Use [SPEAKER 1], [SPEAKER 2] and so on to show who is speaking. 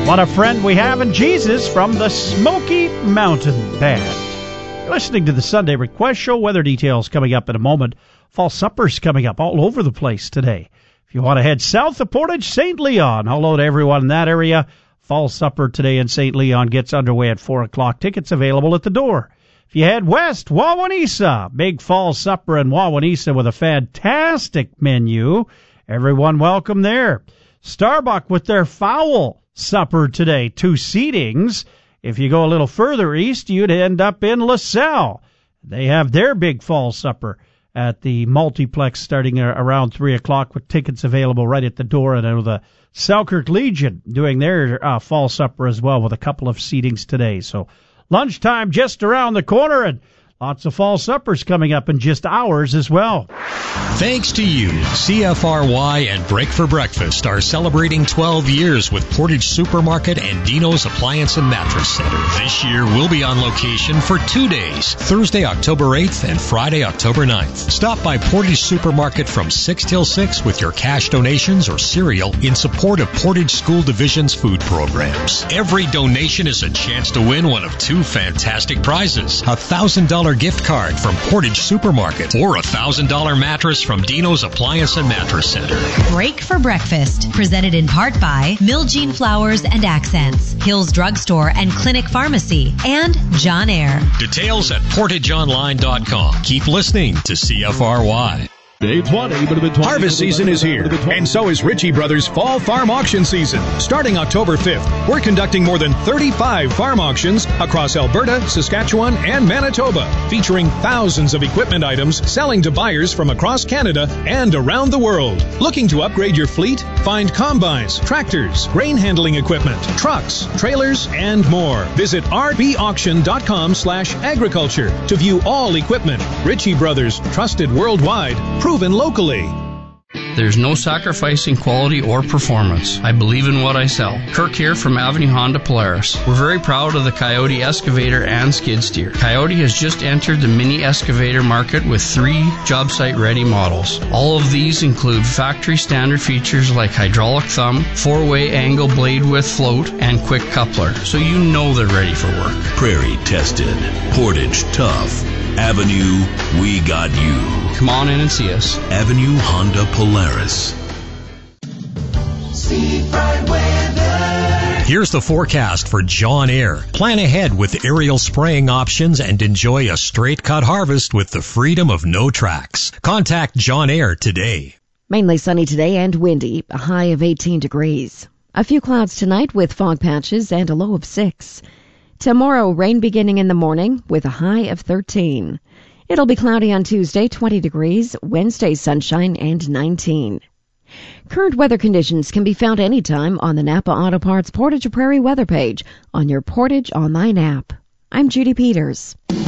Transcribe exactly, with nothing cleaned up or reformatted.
[SPEAKER 1] What a friend we have in Jesus from the Smoky Mountain Band. You're listening to the Sunday Request Show. Weather details coming up in a moment. Fall suppers coming up all over the place today. If you want to head south of Portage, Saint Leon, hello to everyone in that area. Fall supper today in Saint Leon gets underway at four o'clock. Tickets available at the door. If you head west, Wawonisa, big fall supper in Wawonisa with a fantastic menu. Everyone welcome there. Starbuck with their fowl supper today, two seatings. If you go a little further east, you'd end up in LaSalle. They have their big fall supper at the multiplex starting around three o'clock with tickets available right at the door. And I know the Selkirk Legion doing their uh, fall supper as well with a couple of seatings today. So lunchtime just around the corner, and lots of fall suppers coming up in just hours as well.
[SPEAKER 2] Thanks to you, C F R Y and Break for Breakfast are celebrating twelve years with Portage Supermarket and Dino's Appliance and Mattress Center. This year, we'll be on location for two days, Thursday, October eighth and Friday, October ninth. Stop by Portage Supermarket from six till six with your cash donations or cereal in support of Portage School Division's food programs. Every donation is a chance to win one of two fantastic prizes, a one thousand dollars gift card from Portage Supermarket or a one thousand dollars mattress from Dino's Appliance and Mattress Center.
[SPEAKER 3] Break for Breakfast, presented in part by Miljean Flowers and Accents, Hills Drugstore and Clinic Pharmacy, and John Eyre.
[SPEAKER 2] Details at portage online dot com. Keep listening to C F R Y.
[SPEAKER 4] Harvest season is here, and so is Ritchie Brothers Fall Farm Auction Season. Starting October fifth, we're conducting more than thirty-five farm auctions across Alberta, Saskatchewan, and Manitoba, featuring thousands of equipment items selling to buyers from across Canada and around the world. Looking to upgrade your fleet? Find combines, tractors, grain handling equipment, trucks, trailers, and more. Visit r b auction dot com slash agriculture to view all equipment. Ritchie Brothers, trusted worldwide, proven locally.
[SPEAKER 5] There's no sacrificing quality or performance. I believe in what I sell. Kirk here from Avenue Honda Polaris. We're very proud of the Coyote excavator and skid steer. Coyote has just entered the mini excavator market with three job site ready models. All of these include factory standard features like hydraulic thumb, four-way angle blade width float, and quick coupler, so you know they're ready for work.
[SPEAKER 6] Prairie tested, Portage tough. Avenue, we got you.
[SPEAKER 5] Come on in and see us.
[SPEAKER 6] Avenue Honda Polaris.
[SPEAKER 7] Seafront weather.
[SPEAKER 2] Here's the forecast for John Eyre. Plan ahead with aerial spraying options and enjoy a straight-cut harvest with the freedom of no tracks. Contact John Eyre today.
[SPEAKER 8] Mainly sunny today and windy, a high of eighteen degrees. A few clouds tonight with fog patches and a low of six. Tomorrow, rain beginning in the morning with a high of thirteen. It'll be cloudy on Tuesday, twenty degrees, Wednesday sunshine and nineteen. Current weather conditions can be found anytime on the Napa Auto Parts Portage Prairie weather page on your Portage online app. I'm Judy Peters.